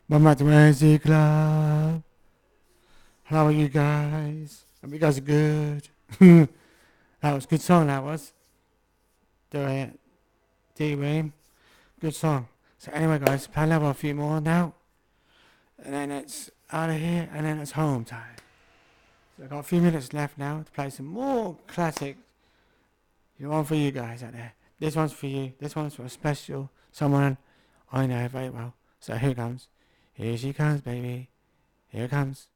Welcome back to Wednesday Club. How are you guys? Hope you guys are good. That was a good song, that was. Do it. D-Wayne. Good song. So anyway, guys, plan level a few more now. And then it's out of here, and then it's home time. So I've got a few minutes left now to play some more classics. You're on for you guys out there. This one's for you. This one's for a special someone I know very well. So here comes. Here she comes, baby. Here it comes.